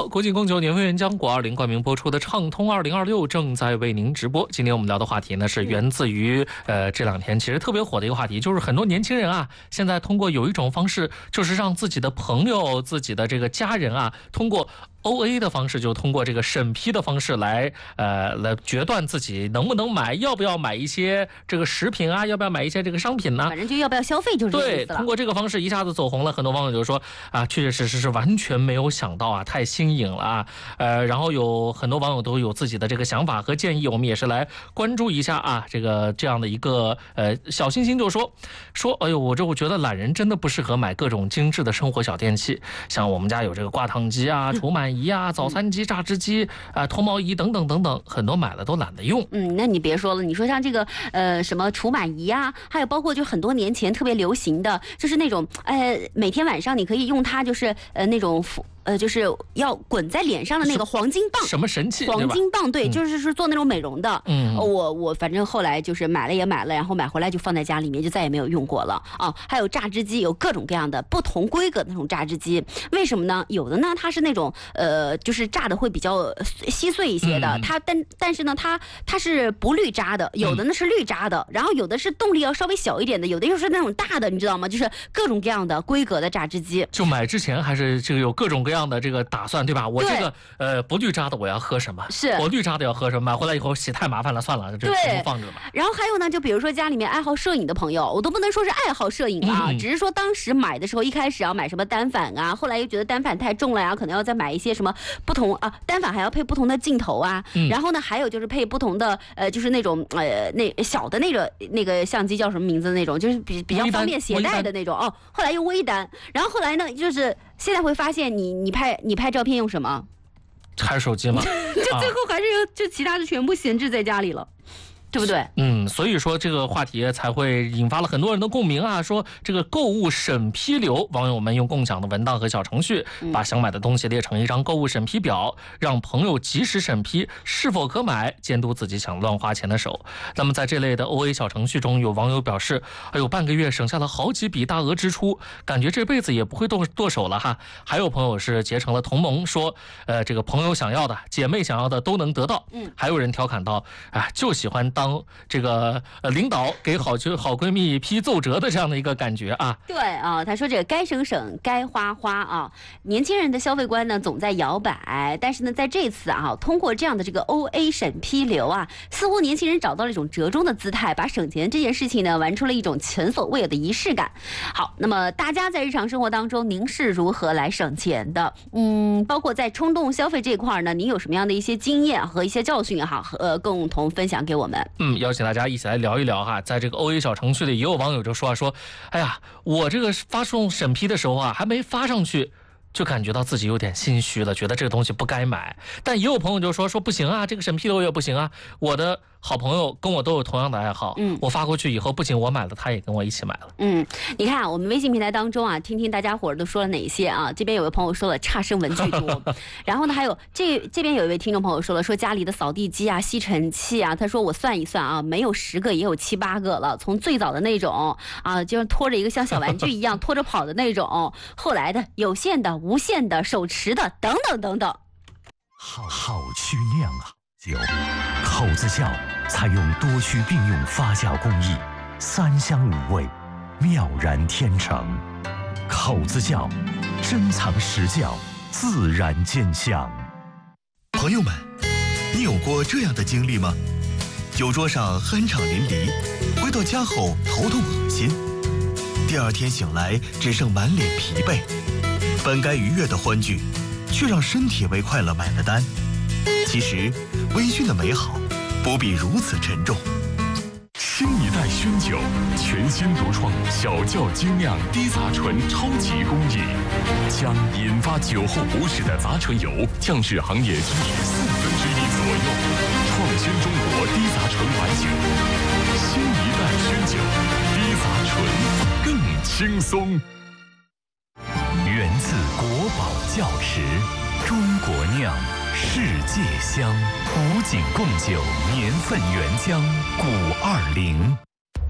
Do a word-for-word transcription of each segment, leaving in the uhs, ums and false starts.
好，国际供酒年份原浆果二零冠名播出的畅通二零二六正在为您直播。今天我们聊的话题呢，是源自于呃这两天其实特别火的一个话题，就是很多年轻人啊，现在通过有一种方式，就是让自己的朋友、自己的这个家人啊，通过O A 的方式，就通过这个审批的方式来，呃，来决断自己能不能买，要不要买一些这个食品啊，要不要买一些这个商品呢？ 反正就要不要消费，就是这个意思了。 对，通过这个方式一下子走红了，很多网友就说啊，确确实实是完全没有想到啊，太新颖了啊。呃，然后有很多网友都有自己的这个想法和建议，我们也是来关注一下啊，这个这样的一个呃小星星就说说，哎呦，我这我觉得懒人真的不适合买各种精致的生活小电器，像我们家有这个挂烫机啊、除螨仪啊、早餐机、榨汁机啊、脱毛仪等等等等，很多买了都懒得用。 嗯，那你别说了，你说像这个呃什么除螨仪啊，还有包括就很多年前特别流行的，就是那种呃每天晚上你可以用它，就是呃那种呃，就是要滚在脸上的那个黄金棒， 什么神器？ 黄金棒，对， 嗯、 就是是做那种美容的。嗯，我我反正后来就是买了也买了，然后买回来就放在家里面，就再也没有用过了啊。还有榨汁机，有各种各样的不同规格的那种榨汁机，为什么呢？有的呢它是那种呃，就是榨的会比较稀碎一些的，嗯、它但但是呢它它是不滤渣的，有的呢是滤渣的，嗯、然后有的是动力要稍微小一点的，有的又是那种大的，你知道吗？就是各种各样的规格的榨汁机。 就买之前还是这个有各种各样。这样的这个打算对吧？我这个呃不滤渣的我要喝什么？ 是我滤渣的要喝什么？买回来以后洗太麻烦了，算了，这全部放着吧。 然后还有呢，就比如说家里面爱好摄影的朋友，我都不能说是爱好摄影啊，嗯、只是说当时买的时候一开始要买什么单反啊，后来又觉得单反太重了呀，可能要再买一些什么不同啊，单反还要配不同的镜头啊。嗯、然后呢，还有就是配不同的呃，就是那种呃那小的那个那个相机叫什么名字的那种，就是比比较方便携带的那种哦。后来又微单，然后后来呢就是。现在会发现你，你拍你拍照片用什么？ 还是手机吗？ 就最后还是就其他的全部闲置在家里了。对不对？ 嗯，所以说这个话题才会引发了很多人的共鸣啊。说这个购物审批流，网友们用共享的文档和小程序，把想买的东西列成一张购物审批表，让朋友及时审批是否可买，监督自己想乱花钱的手。那么在这类的 O A 小程序中，有网友表示，哎呦，半个月省下了好几笔大额支出，感觉这辈子也不会剁剁手了哈。还有朋友是结成了同盟，说，呃，这个朋友想要的、姐妹想要的都能得到。嗯，还有人调侃到，啊，就喜欢当。当这个呃领导给好就好闺蜜批奏折的这样的一个感觉啊。 对啊，他说这个该省省，该花花啊。年轻人的消费观呢总在摇摆，但是呢在这次啊，通过这样的这个 O A 审批流啊，似乎年轻人找到了一种折中的姿态，把省钱这件事情呢玩出了一种前所未有的仪式感。好，那么大家在日常生活当中您是如何来省钱的？嗯，包括在冲动消费这一块呢，您有什么样的一些经验和一些教训哈，呃，共同分享给我们。 嗯，邀请大家一起来聊一聊哈，在这个 O A 小程序里，也有网友就说啊说，哎呀，我这个发送审批的时候啊，还没发上去，就感觉到自己有点心虚了，觉得这个东西不该买。但也有朋友就说说不行啊，这个审批的我也不行啊，我的好朋友跟我都有同样的爱好，嗯，我发过去以后，不仅我买了，他也跟我一起买了。 嗯，你看我们微信平台当中啊，听听大家伙儿都说了哪些啊？这边有位朋友说了差生文具多，然后呢，还有这这边有一位听众朋友说了，说家里的扫地机啊、吸尘器啊，他说我算一算啊，没有十个也有七八个了，从最早的那种啊，就是拖着一个像小玩具一样拖着跑的那种，后来的有线的、无线的、手持的等等等等。 好好曲酿啊。酒口子窖采用多区并用发酵工艺，三香五味，妙然天成。口子窖珍藏实窖，自然见香。 朋友们，你有过这样的经历吗？酒桌上酣畅淋漓，回到家后头痛恶心，第二天醒来只剩满脸疲惫，本该愉悦的欢聚，却让身体为快乐买了单。其实微醺的美好不必如此沉重。 新一代熏酒，全新独创小窖精酿低杂醇超级工艺，将引发酒后不适的杂醇油降至行业均值四分之一左右，创新中国低杂醇白酒。新一代熏酒，低杂醇更轻松。 源自国宝窖池，中国酿，世界香，古井贡酒年份原浆古二零。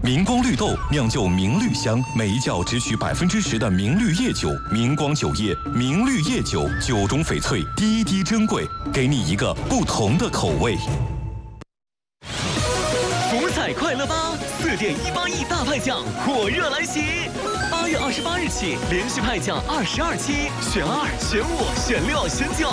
明光绿豆酿就明绿香，每一窖只取百分之十的明绿叶酒。明光酒业，明绿叶酒，酒中翡翠，滴滴珍贵，给你一个不同的口味。 福彩快乐吧，四点一八亿大派奖火热来袭！八月二十八日起，连续派奖二十二期，选二、选五、选六、选九，